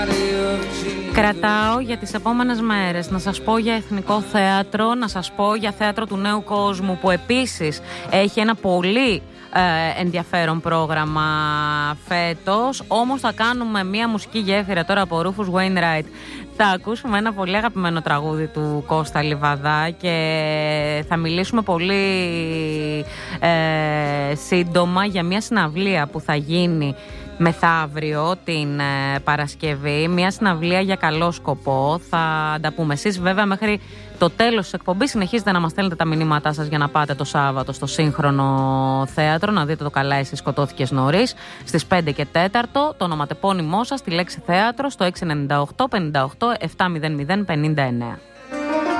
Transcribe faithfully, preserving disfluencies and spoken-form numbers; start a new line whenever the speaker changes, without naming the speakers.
Κρατάω για τις επόμενες μέρες να σας πω για Εθνικό Θέατρο, να σας πω για Θέατρο του Νέου Κόσμου που επίσης έχει ένα πολύ ε, ενδιαφέρον πρόγραμμα φέτος. Όμως θα κάνουμε μια μουσική γέφυρα τώρα από Rufus Wainwright. Θα ακούσουμε ένα πολύ αγαπημένο τραγούδι του Κώστα Λιβαδά και θα μιλήσουμε πολύ ε, σύντομα για μια συναυλία που θα γίνει μεθαύριο την ε, Παρασκευή, μια συναυλία για καλό σκοπό. Θα τα πούμε. Εσείς βέβαια μέχρι το τέλος της εκπομπής συνεχίζετε να μας στέλνετε τα μηνύματά σας για να πάτε το Σάββατο στο Σύγχρονο Θέατρο, να δείτε το Καλά εσύ σκοτώθηκες νωρίς στις πέντε και τέταρτο, το ονοματεπώνυμό σας, τη λέξη θέατρο στο έξι εννιά οκτώ πενήντα οκτώ επτακόσια πενήντα εννέα.